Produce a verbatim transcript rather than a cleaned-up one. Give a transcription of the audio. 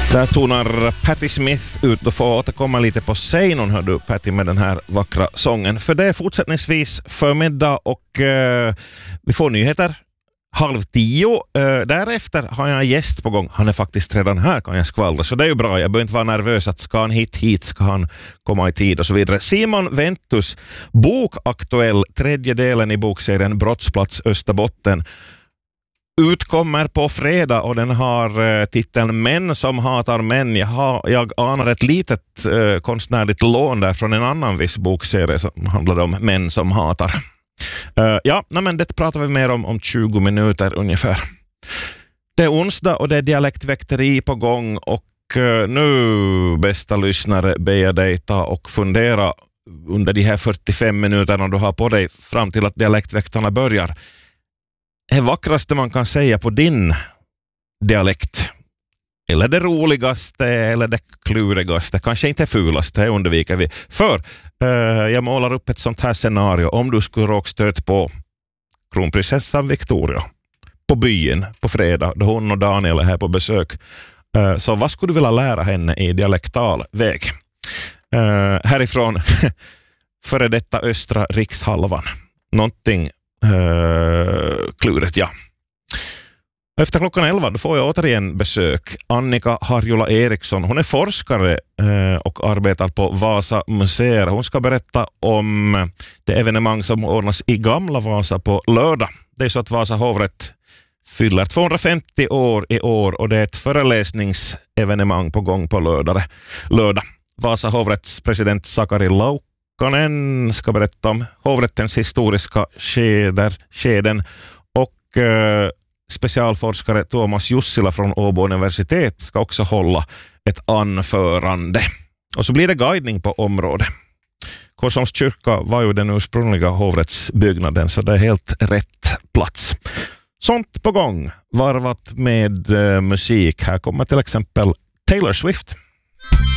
Där tonar Patti Smith ut och får återkomma lite på scenen, hör du Patti, med den här vackra sången. För det är fortsättningsvis förmiddag och eh, vi får nyheter halv tio. Eh, därefter har jag en gäst på gång. Han är faktiskt redan här, kan jag skvallra. Så det är ju bra. Jag behöver inte vara nervös att ska han hit, hit ska han komma i tid och så vidare. Simon Ventus, bokaktuell, tredje delen i bokserien Brottsplats Österbotten, utkommer på fredag och den har eh, titeln Män som hatar män. Jag, har, jag anar ett litet eh, konstnärligt lån där från en annan viss bokserie som handlar om män som hatar. Uh, ja, nej, men det pratar vi mer om om tjugo minuter ungefär. Det är onsdag och det är dialektväkteri på gång och uh, nu, bästa lyssnare, ber jag dig ta och fundera under de här fyrtiofem minuterna du har på dig fram till att dialektväktarna börjar. Det vackraste man kan säga på din dialekt, eller det roligaste eller det klurigaste, kanske inte fulaste, det undviker vi. För eh, jag målar upp ett sånt här scenario. Om du skulle råka stöt på kronprinsessan Victoria på byn på fredag, då hon och Daniel är här på besök, eh, så vad skulle du vilja lära henne i dialektal väg? Eh, härifrån före detta östra rikshalvan. Någonting eh, klurigt, ja. Efter klockan elva då får jag återigen besök. Annika Harjula Eriksson. Hon är forskare eh, och arbetar på Vasa museer. Hon ska berätta om det evenemang som ordnas i Gamla Vasa på lördag. Det är så att Vasa hovrätt fyller tvåhundrafemtio år i år och det är ett föreläsningsevenemang på gång på lördag. lördag. Vasa hovrätts president Sakari Laukkanen ska berätta om hovrättens historiska skeder, skeden och eh, specialforskare Thomas Jussila från Åbo universitet ska också hålla ett anförande. Och så blir det guidning på området. Korsholms kyrka var ju den ursprungliga hovrättsbyggnaden, så det är helt rätt plats. Sånt på gång, varvat med eh, musik. Här kommer till exempel Taylor Swift.